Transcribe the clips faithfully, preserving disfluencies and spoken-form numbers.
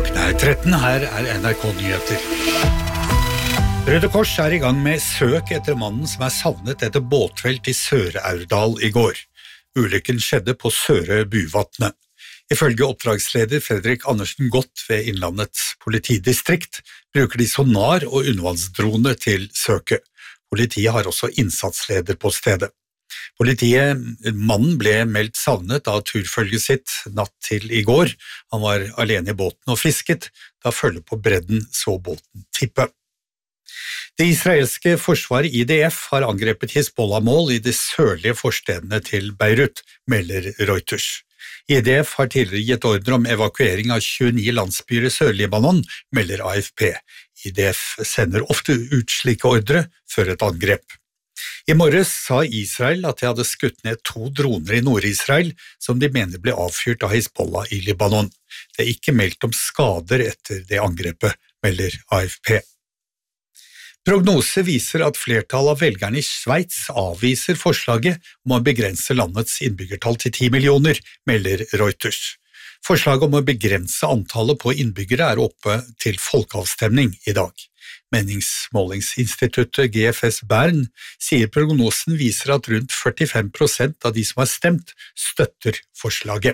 Klokken er tretten, her er N R K Nyheter. Røde Kors er i gang med søk etter mannen som er savnet etter båtfelt i Sør-Aurdal i går. Ulykken skjedde på Søre Buvatnet. Ifølge oppdragsleder Fredrik Andersen Gott ved Innlandets politidistrikt bruker de sonar og undervannsdrone til søket. Politiet har også innsatsleder på stedet. Politiet, mannen ble meldt savnet av turfølget sitt natt til i går. Han var alene i båten og fisket, da følge på bredden så båten tippe. Det israelske forsvaret I D F har angrepet Hizbollah-mål i de sørlige forstedene til Beirut, melder Reuters. I D F har tidligere gitt ordre om evakuering av tjueni landsbyer i Sør-Libanon, melder A F P. I D F sender ofte ut slike ordre før et angrep. I morges sa Israel at de hadde skutt ned to droner i Nord-Israel som de mener ble avfyrt av Hizbollah i Libanon. Det er ikke meldt om skader etter det angrepet, melder A F P. Prognose viser at flertallet av velgerne i Sveits avviser forslaget om å begrense landets innbyggertall til ti millioner, melder Reuters. Forslaget om å begrense antallet på innbyggere er oppe til folkeavstemning i dag. Meningsmålingsinstituttet G F S Bern sier prognosen viser at rundt førtifem prosent av de som har stemt, støtter forslaget.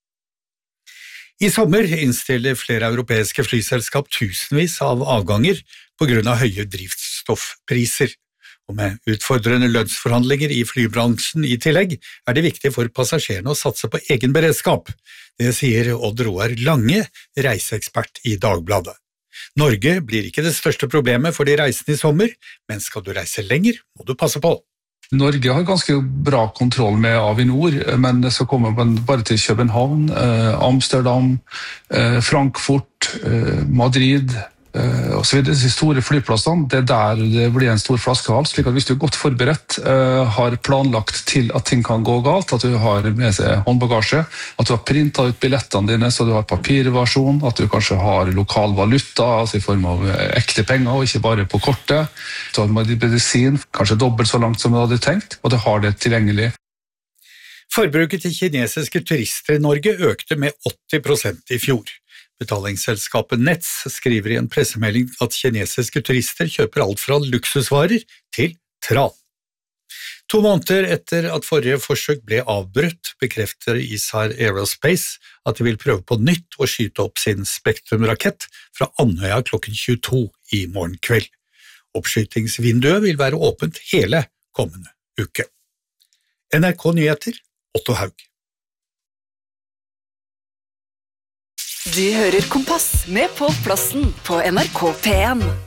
I sommer innstiller flere europeiske flyselskap tusenvis av avganger på grunn av høye drivstoffpriser. Og med utfordrende lønnsforhandlinger i flybransjen i tillegg, er det viktig for passasjerene å satse på egen beredskap. Det sier Odd Roar Lange, reiseekspert i Dagbladet. Norge blir ikke det største problemet for de reisende i sommer, men skal du reise lenger, må du passe på. Norge har ganske bra kontroll med Avinor, men det skal komme bare til København, Amsterdam, Frankfurt, Madrid og så videre. De store flyplassene, det er der det blir en stor flaskehals, slik at hvis du er godt forberedt, har planlagt til at ting kan gå galt, at du har med seg håndbagasje, at du har printet ut billettene dine så du har papirversjon, at du kanskje har lokal valuta, altså i form av ekte penger og ikke bare på kortet, så har du medisin, kanskje dobbelt så langt som du hadde tenkt, og du har det tilgjengelig. Forbruket til kinesiske turister i Norge økte med åtti prosent i fjor. Betalingsselskapet Nets skriver i en pressemelding at kinesiske turister kjøper alt fra luksusvarer til tran. To måneder etter at forrige forsøk ble avbrutt, bekrefter Isar Aerospace at de vil prøve på nytt å skyte opp sin Spektrum-rakett fra Andøya klokken tjueto i morgen kveld. Oppskytingsvinduet vil være åpent hele kommende uke. N R K Nyheter, Otto Haug. Du hører Kompass med Pål Plassen på N R K P en.